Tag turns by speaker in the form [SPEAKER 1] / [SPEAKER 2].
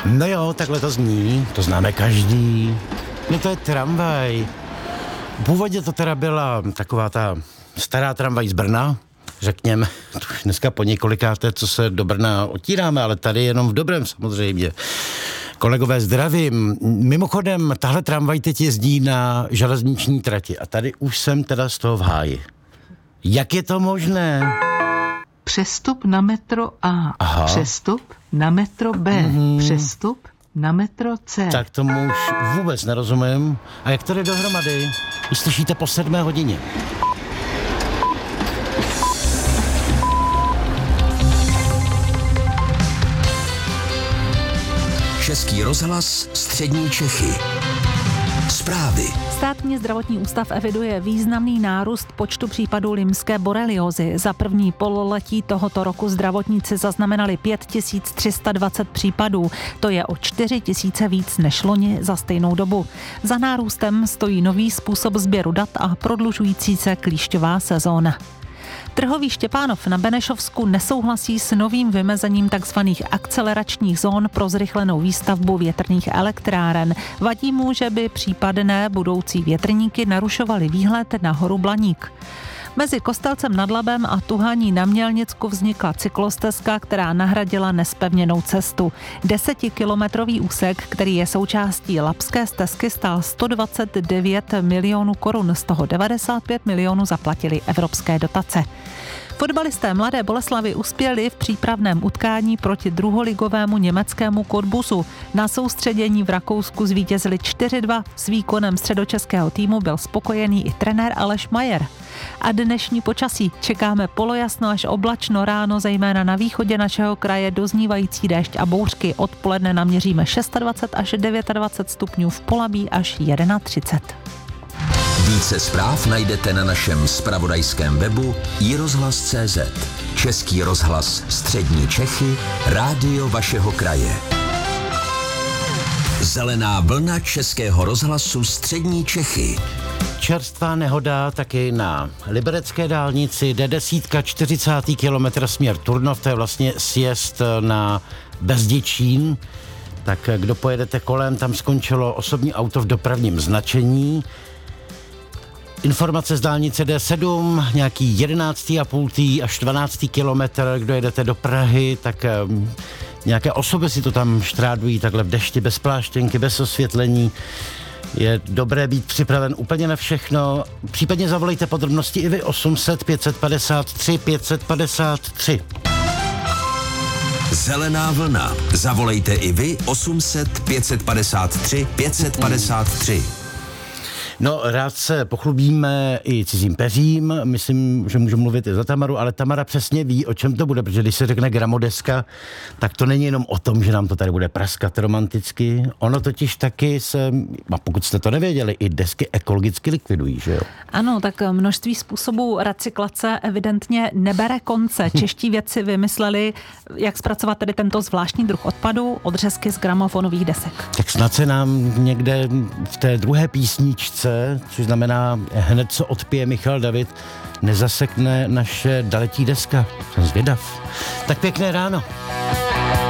[SPEAKER 1] No jo, takhle to zní, to známe každý. No to je tramvaj. Původně to teda byla taková ta stará tramvaj z Brna, řekněme, už dneska po několikáté, co se do Brna otíráme, ale tady jenom v dobrém samozřejmě. Kolegové, zdravím. Mimochodem, tahle tramvaj teď jezdí na železniční trati a tady už jsem teda z toho v háji. Jak je to možné?
[SPEAKER 2] Přestup na metro A.
[SPEAKER 1] Aha.
[SPEAKER 2] Přestup na metro B. Přestup na metro C.
[SPEAKER 1] Tak tomu už vůbec nerozumím. A jak to jde dohromady? Uslyšíte po 7 hodině.
[SPEAKER 3] Český rozhlas, střední Čechy. Zprávy.
[SPEAKER 4] Státní zdravotní ústav eviduje významný nárůst počtu případů lymské boreliózy. Za první pololetí tohoto roku zdravotníci zaznamenali 5320 případů. To je o 4000 víc než loni za stejnou dobu. Za nárůstem stojí nový způsob sběru dat a prodlužující se klíšťová sezóna. Trhový Štěpánov na Benešovsku nesouhlasí s novým vymezením tzv. Akceleračních zón pro zrychlenou výstavbu větrných elektráren. Vadí mu, že by případné budoucí větrníky narušovaly výhled na horu Blaník. Mezi Kostelcem nad Labem a Tuhaní na Mělnicku vznikla cyklostezka, která nahradila nespevněnou cestu. 10kilometrový úsek, který je součástí labské stezky, stál 129 milionů korun, z toho 95 milionů zaplatili evropské dotace. Fotbalisté Mladé Boleslavi uspěli v přípravném utkání proti druholigovému německému Cottbusu. Na soustředění v Rakousku zvítězili 4-2. S výkonem středočeského týmu byl spokojený i trenér Aleš Majer. A dnešní počasí čekáme polojasno až oblačno, ráno zejména na východě našeho kraje doznívající déšť a bouřky. Odpoledne naměříme 26 až 29 stupňů, v Polabí až 31.
[SPEAKER 3] Více zpráv najdete na našem zpravodajském webu iRozhlas.cz. Český rozhlas, střední Čechy, rádio vašeho kraje. Zelená vlna Českého rozhlasu střední Čechy.
[SPEAKER 1] Čerstvá nehoda taky na liberecké dálnici D10, 40. kilometr směr Turnov, to je vlastně sjezd na Bezděčín. Tak kdo pojedete kolem, tam skončilo osobní auto v dopravním značení. Informace z dálnice D7, nějaký 11,5 až 12 kilometr, kdo jedete do Prahy, tak nějaké osoby si to tam štrádují takhle v dešti, bez pláštěnky, bez osvětlení. Je dobré být připraven úplně na všechno. Případně zavolejte podrobnosti i vy 800 553 553.
[SPEAKER 3] Zelená vlna. Zavolejte i vy 800 553 553.
[SPEAKER 1] No, rád se pochlubíme i cizím peřím, myslím, že můžu mluvit i za Tamaru, ale Tamara přesně ví, o čem to bude, protože když se řekne gramodeska, tak to není jenom o tom, že nám to tady bude praskat romanticky, ono totiž taky se, a pokud jste to nevěděli, i desky ekologicky likvidují, že jo?
[SPEAKER 4] Ano, tak množství způsobů recyklace evidentně nebere konce. Čeští vědci vymysleli, jak zpracovat tedy tento zvláštní druh odpadu, odřezky z gramofonových desek.
[SPEAKER 1] Tak snad se nám někde v té druhé písničce, což znamená hned co odpije Michal David, nezasekne naše daletí deska. Jsem zvědav. Tak pěkné ráno.